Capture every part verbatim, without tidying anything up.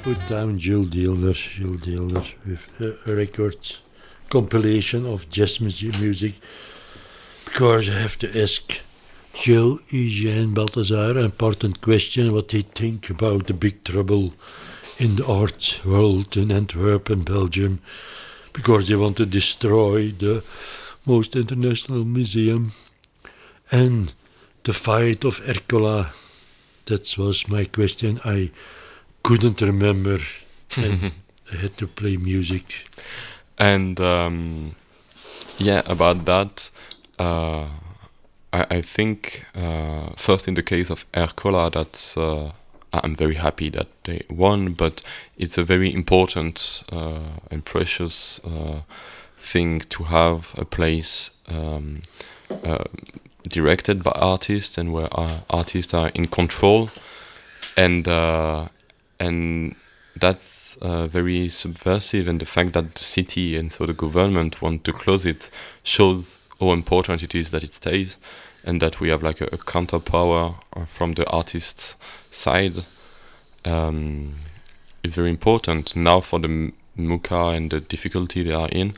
put down Jules Deelder, Jules Deelder with a, a record compilation of jazz music, because I have to ask Gilles Eugène Balthazar an important question: what he think about the big trouble in the art world in Antwerp and Belgium, because they want to destroy the most international museum, and the fight of Ercola. That was my question. I couldn't remember, and I had to play music. And um, yeah, about that, uh, I, I think uh, first in the case of Ercola, that's uh, I'm very happy that they won, but it's a very important uh, and precious uh, thing to have a place um, uh, directed by artists and where uh, artists are in control, and uh, and that's uh, very subversive. And the fact that the city and so the government want to close it shows how important it is that it stays, and that we have like a, a counter power from the artists' side. Um, it's very important now for the M- MUCA and the difficulty they are in.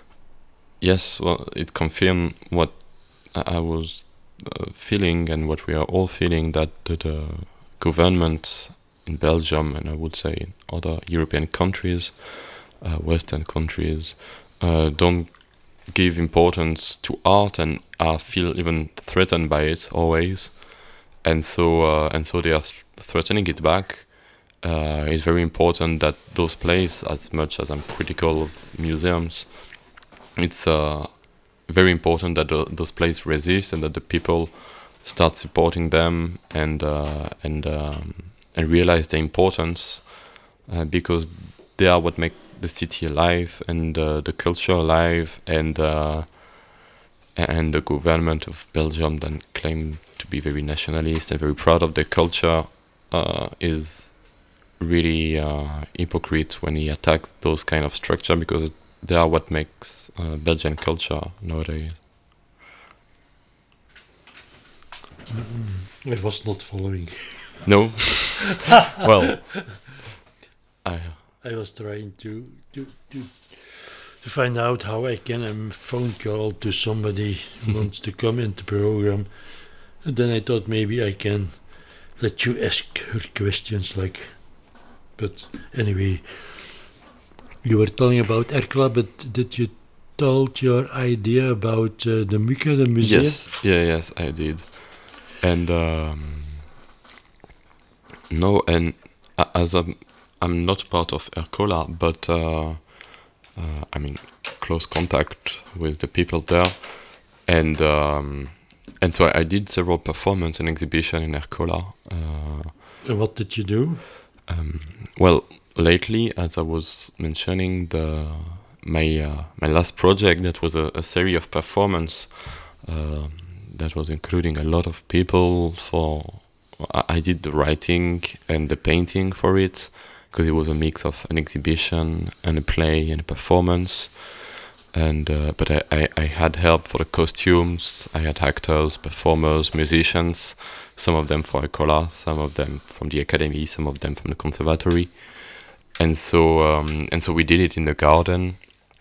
Yes, well, it confirmed what I, I was uh, feeling and what we are all feeling, that the, the government in Belgium, and I would say in other European countries, uh, Western countries, uh, don't give importance to art and are feel even threatened by it always, and so uh, and so they are th- threatening it back. Uh, it's very important that those places, as much as I'm critical of museums, it's uh, very important that the, those places resist and that the people start supporting them and uh, and um, and realize the importance, uh, because they are what make the city alive and uh, the culture alive, and uh, and the government of Belgium then claim to be very nationalist and very proud of their culture uh, is really uh, hypocrite when he attacks those kind of structure, because they are what makes uh, Belgian culture nowadays. Mm, I was not following. No? Well, I... I was trying to, to, to, to find out how I can um, phone call to somebody who wants to come into the program. And then I thought maybe I can let you ask her questions, like... But anyway, you were telling about Ercola, but did you told your idea about uh, the MUCA, the museum? Yes, yeah, yes, I did. And um, no, and uh, as I'm, I'm not part of Ercola, but uh, uh, I'm in close contact with the people there, and um, and so I, I did several performances and exhibitions in Ercola. Uh, and what did you do? Um, well, lately, as I was mentioning, the my uh, my last project, that was a, a series of performance uh, that was including a lot of people. For I, I did the writing and the painting for it, because it was a mix of an exhibition and a play and a performance. And uh, but I, I, I had help for the costumes. I had actors, performers, musicians. Some of them for Ercola, some of them from the academy, some of them from the conservatory, and so um, and so we did it in the garden,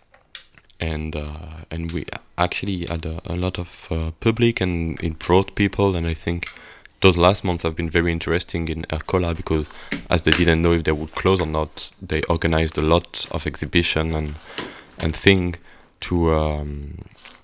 and uh, and we actually had a, a lot of uh, public, and it brought people. And I think those last months have been very interesting in Ercola, because as they didn't know if they would close or not, they organized a lot of exhibition and and thing to um,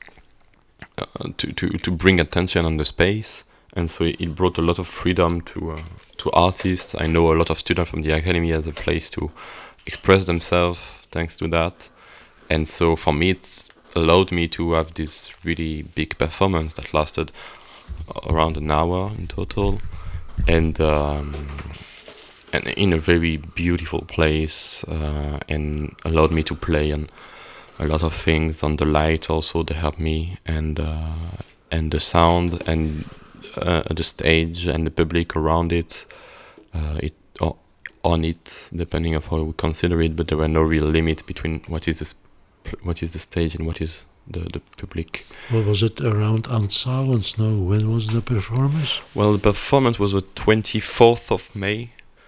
uh, to to to bring attention on the space. And so it brought a lot of freedom to uh, to artists. I know a lot of students from the academy as a place to express themselves thanks to that. And so for me, it allowed me to have this really big performance that lasted around an hour in total, and um, and in a very beautiful place, uh, and allowed me to play on a lot of things. On the light also, they helped me, and uh, and the sound, and Uh, the stage and the public around it, uh, it or on it, depending of how we consider it. But there were no real limits between what is the sp- what is the stage and what is the, the public. Well, was it around Ansalens? No, when was the performance? Well, the performance was the twenty-fourth of May,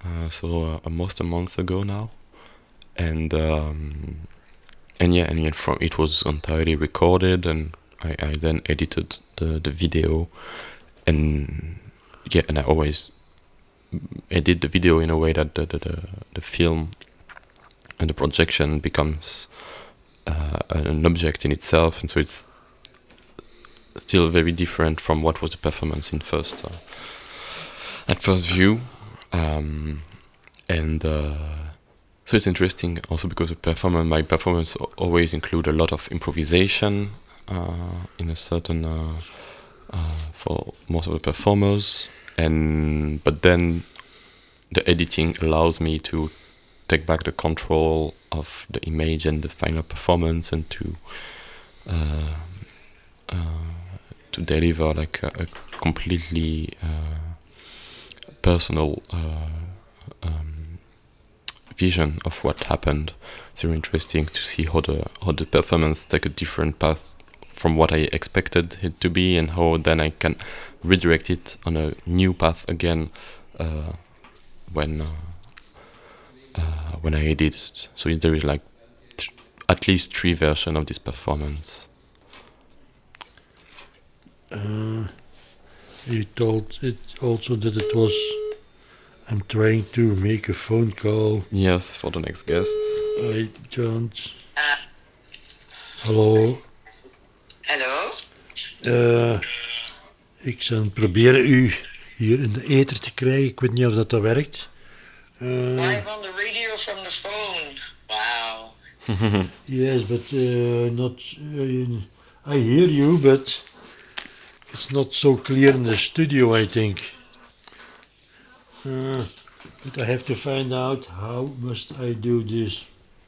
uh, so uh, almost a month ago now, and um, and yeah, and yet from it was entirely recorded, and I, I then edited the the video, and yeah, and I always edit the video in a way that the the, the, the film and the projection becomes uh, an object in itself, and so it's still very different from what was the performance in first uh, at first view, um, and uh, so it's interesting also because the performance, my performance al- always include a lot of improvisation uh, in a certain uh, uh, for most of the performers, and but then the editing allows me to take back the control of the image and the final performance, and to uh, uh, to deliver like a, a completely uh, personal uh, um, vision of what happened. It's very interesting to see how the how the performance take a different path from what I expected it to be, and how then I can redirect it on a new path again uh, when uh, uh, when I edit it. So there is like th- at least three versions of this performance. Uh, you told it also that it was. I'm trying to make a phone call. Yes, for the next guests. I don't. Hallo. Hallo? Uh, ik zal proberen u hier in de ether te krijgen. Ik weet niet of dat, dat werkt. Uh, Live on the radio from the phone. Wow. yes, but uh, not. Uh, I hear you, but it's not so clear in the studio, I think. Uh, but I have to find out how must I do this.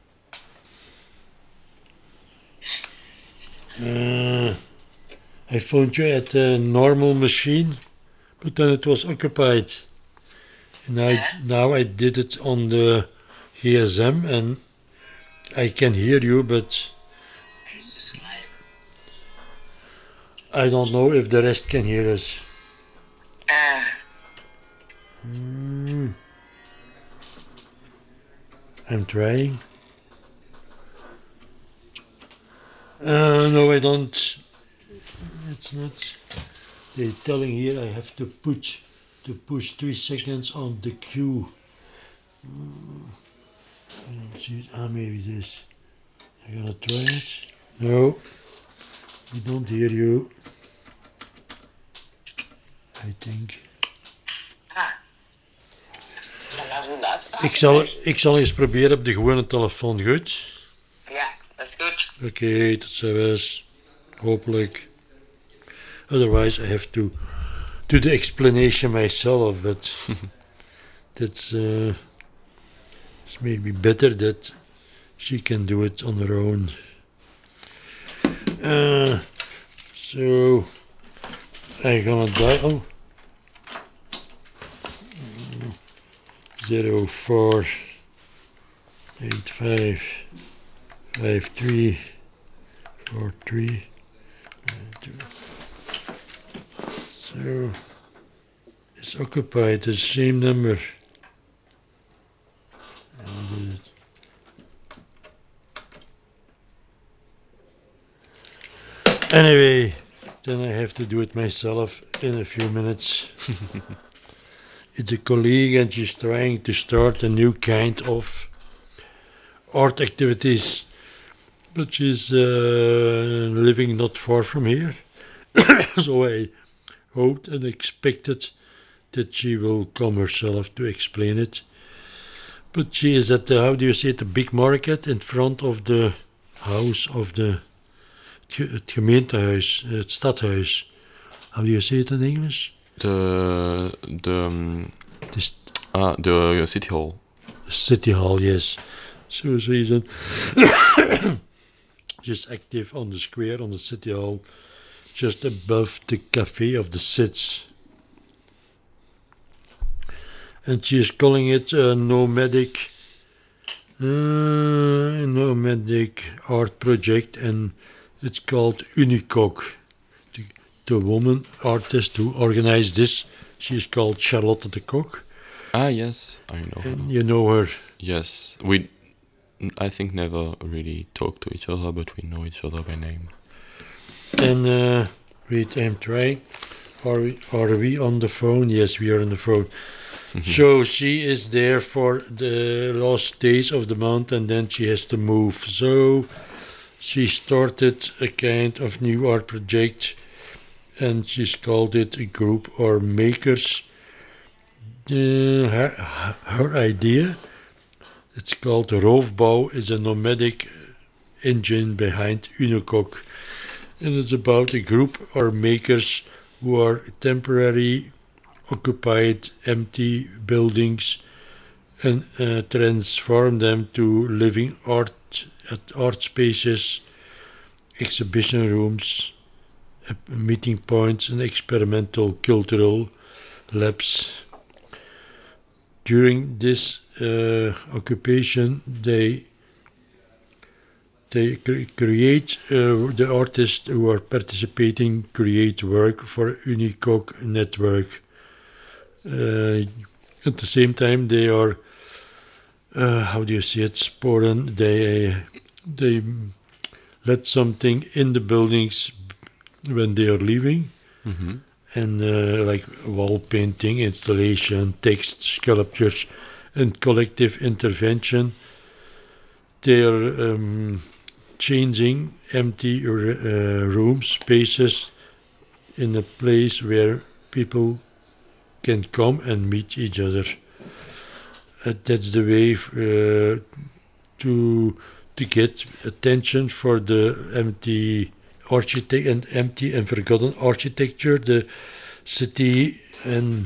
Uh, I found you at a normal machine, but then it was occupied. And I now I did it on the G S M, and I can hear you, but I don't know if the rest can hear us. Ah, Mm. I'm trying. Uh, no, I don't. It's not. They're telling here I have to put to push three seconds on the cue. Mm. I don't see it. Ah, maybe this. I'm gonna try it. No, we don't hear you. I think. ah. En als u dat vraagt, Ik zal, ik zal eens proberen op de gewone telefoon, goed? ja, dat is goed. Oké, tot ziens. Hopelijk. Otherwise, I have to do the explanation myself, but that's uh, it's maybe better that she can do it on her own. Uh, so, I'm gonna dial zero four eight five five three four three two. So it's occupied the same number. And, uh, anyway, then I have to do it myself in a few minutes. It's a colleague, and she's trying to start a new kind of art activities, but she's uh, living not far from here. So I hoped and expected that she will come herself to explain it. But she is at the, how do you say it, the big market in front of the house of the, het gemeentehuis, het stadhuis. How do you say it in English? The the um, This ah the uh, city hall. City Hall, yes. So she's in just active on the square, on the City Hall, just above the cafe of the Sits. And she's calling it a nomadic, uh, nomadic art project, and it's called Unicoque. The, the woman artist who organized this, she's called Charlotte de Kock. Ah, yes, I know her. And you know her. Yes, we, I think, never really talk to each other, but we know each other by name. And uh, wait, I'm trying. Are we, are we on the phone? Yes, we are on the phone. So she is there for the last days of the month, and then she has to move. So she started a kind of new art project, and she's called it a group or makers. Uh, her, her idea, it's called Roofbouw, is a nomadic engine behind Unocock. And it's about a group or makers who are temporary occupied empty buildings and uh, transform them to living art at art spaces, exhibition rooms, uh, meeting points, and experimental cultural labs. During this uh, occupation, they they cre- create uh, the artists who are participating create work for Unocock network. Uh, at the same time, they are, uh, how do you say it, sporen. They they let something in the buildings when they are leaving, Mm-hmm. and uh, like wall painting, installation, text, sculptures, and collective intervention. They are um, changing empty uh, rooms, spaces, in a place where people can come and meet each other. Uh, that's the way uh, to to get attention for the empty architect and empty and forgotten architecture, the city, and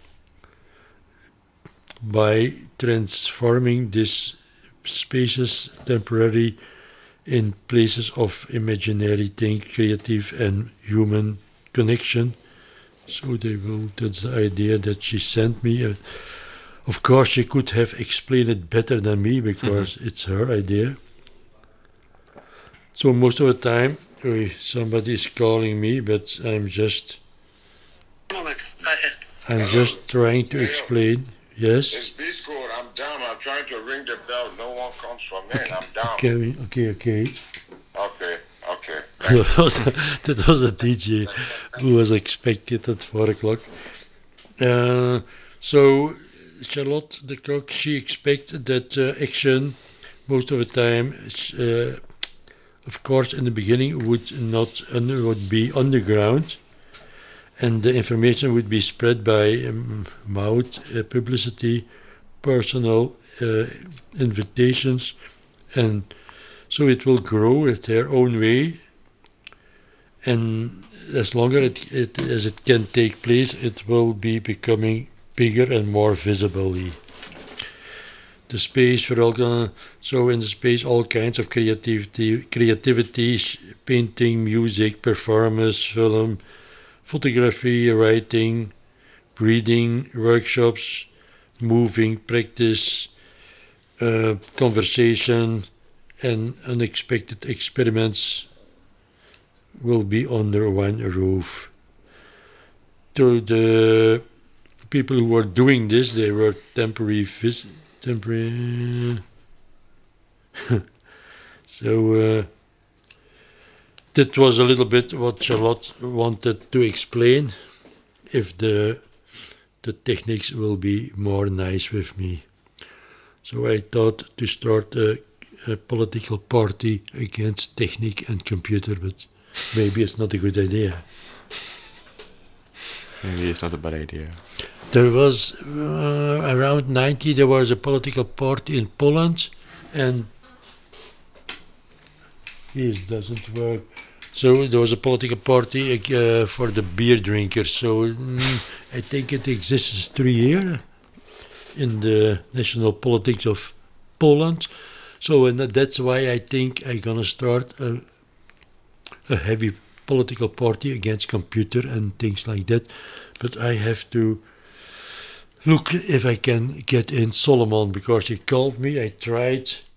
by transforming these spaces temporarily in places of imaginary thing, creative and human connection. So they will, that's the idea that she sent me. Uh, of course, she could have explained it better than me because mm-hmm. it's her idea. So most of the time, uh, somebody is calling me, but I'm just, I'm just trying to explain. Yes? It's Beast Code. I'm down. I'm trying to ring the bell. No one comes from me. Okay. I'm down. Okay, okay, okay. Okay, okay. that, was a, that was a D J who was expected at four o'clock. Uh, so Charlotte de Kock, she expected that uh, action most of the time, uh, of course, in the beginning would not un- would be underground, and the information would be spread by um, mouth, uh, publicity, personal uh, invitations, and so it will grow at their own way, and as longer it, it, as it can take place, it will be becoming bigger and more visibly. The space for all, so in the space, all kinds of creativity, creativity, painting, music, performance, film, photography, writing, reading, workshops, moving, practice, uh, conversation, and unexpected experiments will be under one roof. To the people who were doing this, they were temporary, vis- temporary. so uh, that was a little bit what Charlotte wanted to explain. If the the techniques will be more nice with me, so I thought to start a, a political party against technique and computer, but maybe it's not a good idea. Maybe it's not a bad idea. There was, uh, around ninety, there was a political party in Poland, and this doesn't work. So there was a political party uh, for the beer drinkers. So mm, I think it exists three years in the national politics of Poland. So and that's why I think I'm gonna start a, a heavy political party against computer and things like that. But I have to look if I can get in Solomon, because he called me. I tried